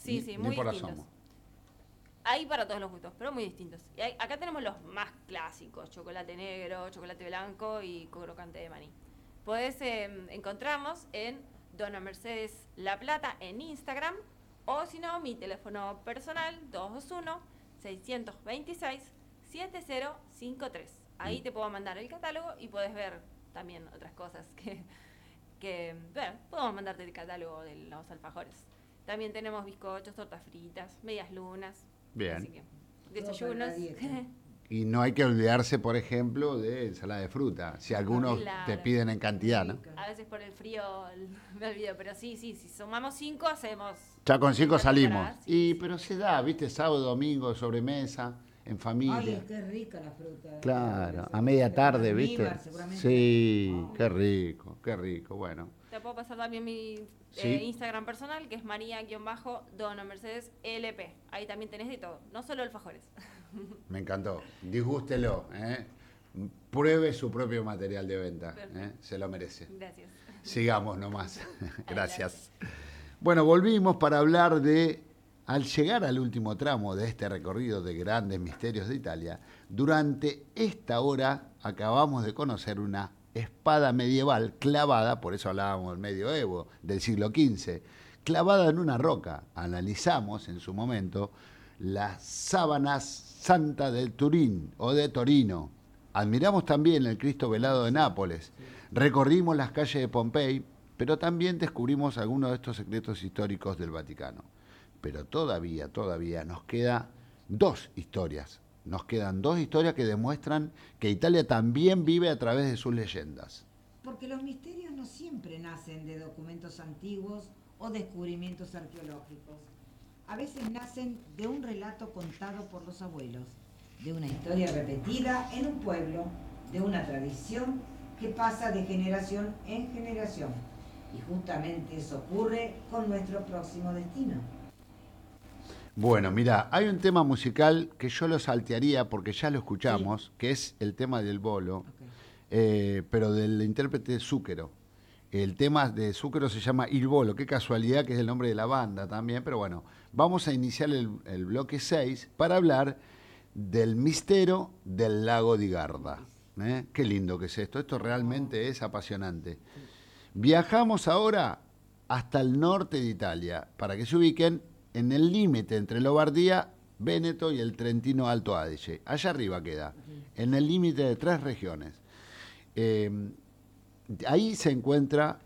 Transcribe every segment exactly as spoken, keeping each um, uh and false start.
Sí, sí, no muy importa distintos. somos. Hay para todos los gustos, pero muy distintos. Y hay- acá tenemos los más clásicos, chocolate negro, chocolate blanco y crocante de maní. Podés eh, encontrarnos en Dona Mercedes La Plata en Instagram, o si no, mi teléfono personal dos dos uno, seis dos seis, siete cero cinco tres. Ahí te puedo mandar el catálogo y podés ver también otras cosas que, que bueno, podemos mandarte el catálogo de los alfajores. También tenemos bizcochos, tortas fritas, medias lunas. Bien. Así que, Todo para la desayunos. dieta. Y no hay que olvidarse, por ejemplo, de ensalada de fruta. Si algunos Claro. te piden en cantidad, ¿no? Rica. A veces por el frío me olvido, pero sí, sí, si sumamos cinco hacemos. Ya con cinco esa salimos. temporada, sí, Y sí. pero se da, ¿viste? Sábado, domingo, sobremesa, en Ay, familia. es que es rica la fruta. Claro, Esa a media cosa, tarde, con ¿viste? almíbar, seguramente. Sí, Ah. qué rico, qué rico. Bueno, Te puedo pasar también mi eh, Sí. Instagram personal, que es María-Dona Mercedes L P. Ahí también tenés de todo, no solo alfajores. me encantó. Disgústelo, ¿eh? Pruebe su propio material de venta, ¿eh? Perfecto. Se lo merece. Gracias. Sigamos nomás. Gracias. Bueno, volvimos para hablar de, al llegar al último tramo de este recorrido de grandes misterios de Italia, durante esta hora acabamos de conocer una espada medieval clavada, por eso hablábamos del medioevo, del siglo quince, clavada en una roca. Analizamos en su momento las sábanas santa del Turín o de Torino. Admiramos también el Cristo velado de Nápoles. Recorrimos las calles de Pompey, pero también descubrimos algunos de estos secretos históricos del Vaticano. Pero todavía, todavía nos queda dos historias. Nos quedan dos historias que demuestran que Italia también vive a través de sus leyendas. Porque los misterios no siempre nacen de documentos antiguos o descubrimientos arqueológicos. A veces nacen de un relato contado por los abuelos, de una historia repetida en un pueblo, de una tradición que pasa de generación en generación. Y justamente eso ocurre con nuestro próximo destino. Bueno, mira, hay un tema musical que yo lo saltearía porque ya lo escuchamos, que es el tema del bolo, Ok. eh, pero del intérprete Zúquero. El tema de Zúquero se llama Il Bolo, qué casualidad que es el nombre de la banda también, pero bueno, vamos a iniciar el, el bloque seis para hablar del misterio del lago di Garda. ¿eh? Qué lindo que es esto, esto realmente es apasionante. Viajamos ahora hasta el norte de Italia, para que se ubiquen en el límite entre Lombardía, Véneto y el Trentino Alto Adige. Allá arriba queda, en el límite de tres regiones. Eh, ahí se encuentra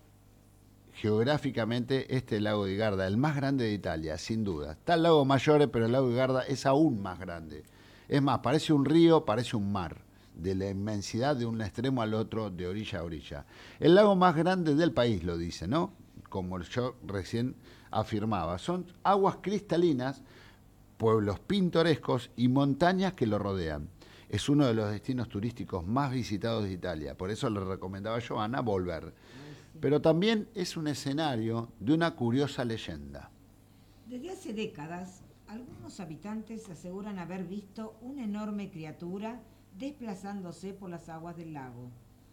geográficamente este lago di Garda, el más grande de Italia, sin duda. Está el lago Maggiore, pero el lago di Garda es aún más grande. Es más, parece un río, parece un mar, de la inmensidad de un extremo al otro, de orilla a orilla. El lago más grande del país, lo dice, ¿no? Como yo recién afirmaba. Son aguas cristalinas, pueblos pintorescos y montañas que lo rodean. Es uno de los destinos turísticos más visitados de Italia, por eso le recomendaba a Joana volver. Pero también es un escenario de una curiosa leyenda. Desde hace décadas, algunos habitantes aseguran haber visto una enorme criatura desplazándose por las aguas del lago.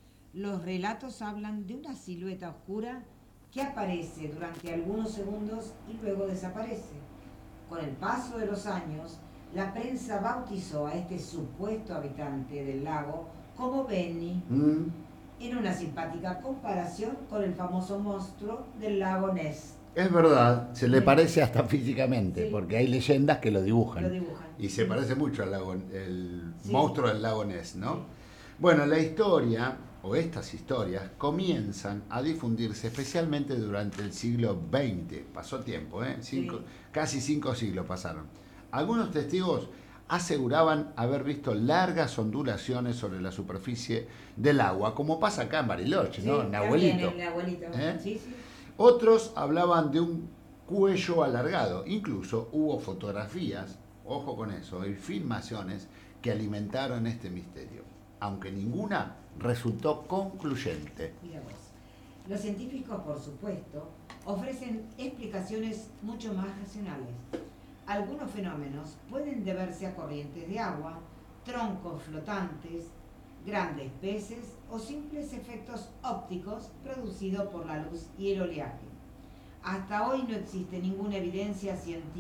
Los relatos hablan de una silueta oscura que aparece durante algunos segundos y luego desaparece. Con el paso de los años, la prensa bautizó a este supuesto habitante del lago como Benny, ¿Mm? en una simpática comparación con el famoso monstruo del lago Ness. Es verdad, se le Sí. parece hasta físicamente, Sí. porque hay leyendas que lo dibujan. Lo dibujan. Y se parece mucho al lago, el Sí. monstruo del lago Ness, ¿no? Sí. Bueno, la historia, o estas historias, comienzan a difundirse especialmente durante el siglo veinte. Pasó tiempo, ¿eh? Cinco, Sí. Casi cinco siglos pasaron. Algunos testigos aseguraban haber visto largas ondulaciones sobre la superficie del agua, como pasa acá en Bariloche, ¿no? Sí, En también Abuelito. en Abuelito. ¿Eh? Sí, sí. Otros hablaban de un cuello alargado. Incluso hubo fotografías, ojo con eso, y filmaciones que alimentaron este misterio, aunque ninguna resultó concluyente. Mira vos. Los científicos, por supuesto, ofrecen explicaciones mucho más racionales. Algunos fenómenos pueden deberse a corrientes de agua, troncos flotantes, grandes peces o simples efectos ópticos producidos por la luz y el oleaje. Hasta hoy no existe ninguna evidencia científica